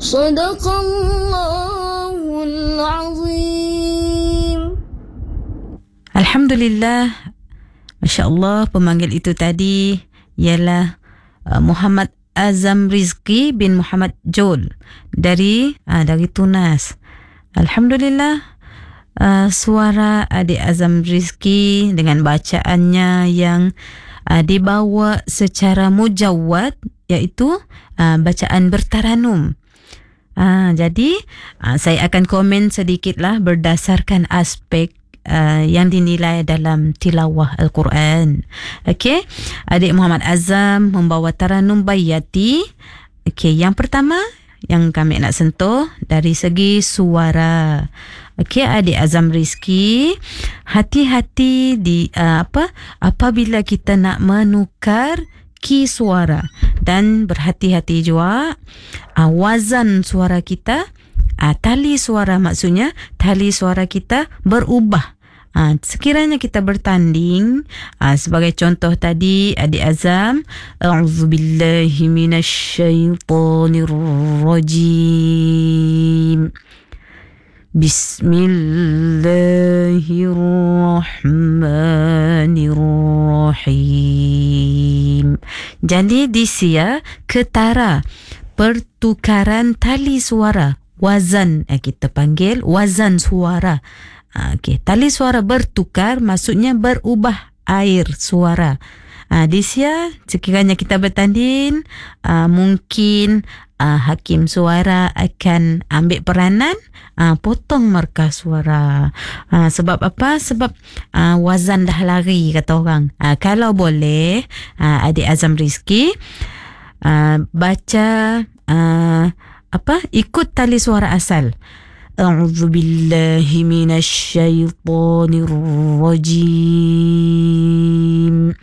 Sadaqallahul Azim. Alhamdulillah. Masya Allah, pemanggil itu tadi ialah Muhammad Azam Rizki bin Muhammad Jol dari Tunas. Alhamdulillah, suara adik Azam Rizki dengan bacaannya yang dibawa secara mujawwad, iaitu bacaan bertaranum. Jadi saya akan komen sedikitlah berdasarkan aspek yang dinilai dalam tilawah Al-Quran. Okey, adik Muhammad Azam membawa taranum bayati. Okey, yang pertama yang kami nak sentuh dari segi suara. Okey, adik Azam Rizki, hati-hati di apabila kita nak menukar ki suara, dan berhati-hati juga wazan suara kita, tali suara, maksudnya tali suara kita berubah. Sekiranya kita bertanding, sebagai contoh tadi adik Azam, a'udzubillahi minasyaitonirrajim, bismillahirrahmanirrahim. Jadi di sia ketara pertukaran tali suara, wazan, kita panggil wazan suara. Okey, tali suara bertukar maksudnya berubah air suara. Di sia sekiranya kita bertanding, mungkin hakim suara akan ambil peranan potong markah suara. Sebab apa? Sebab wazan dah lari, kata orang. Kalau boleh, adik Azam Rizki baca ikut tali suara asal. A'udzubillahi minasyaitonirrajim,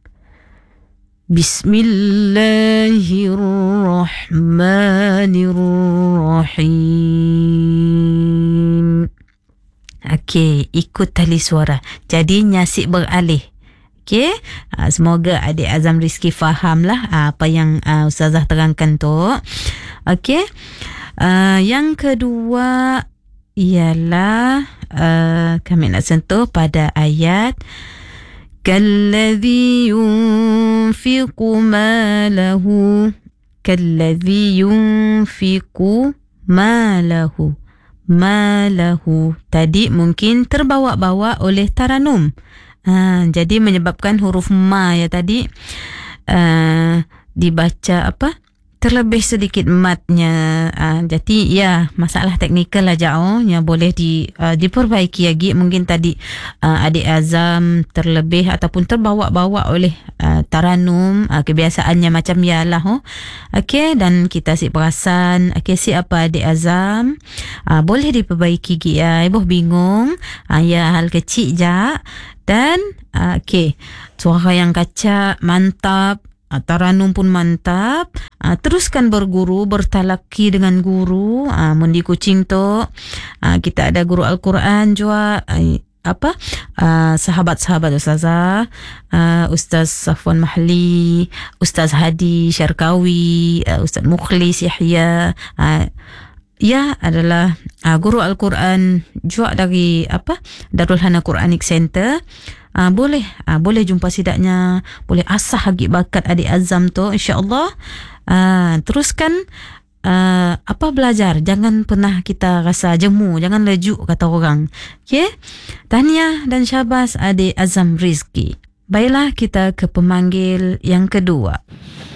bismillahirrahmanirrahim. Okey, ikut tali suara. Jadi nyasik beralih. Okey, semoga adik Azam Rizki fahamlah apa yang Ustazah terangkan tu. Okey, yang kedua ialah kami nak sentuh pada ayat kalladhi yunfiqu malahu, kalladhi yunfiqu malahu. Malahu tadi mungkin terbawa-bawa oleh taranum. Jadi menyebabkan huruf ma ya tadi dibaca terlebih sedikit matnya. Jadi ya, masalah teknikal aja yang boleh diperbaiki lagi. Mungkin tadi adik Azam terlebih ataupun terbawa-bawa oleh taranum, kebiasaannya macam yalah. Okey, dan kita si perasan. Okey, siapa adik Azam, boleh diperbaiki ya. Ibu bingung, ya hal kecil je. Dan okey, suara yang kacak mantap, taranum pun mantap. Teruskan berguru, bertalaki dengan guru. Mundi kucing tu kita ada guru Al-Quran juga, sahabat-sahabat Ustazah, Ustaz Safwan Mahli, Ustaz Hadi Syarkawi, Ustaz Mukhlis Yahya, ia adalah guru Al-Quran juga dari Darul Hana Quranic Center. Boleh jumpa sidaknya, boleh asah lagi bakat adik Azam tu, insya-Allah. Teruskan belajar, jangan pernah kita rasa jemu, jangan lejuk, kata orang. Okey, tahniah dan syabas adik Azam Rizki. Baiklah, kita ke pemanggil yang kedua.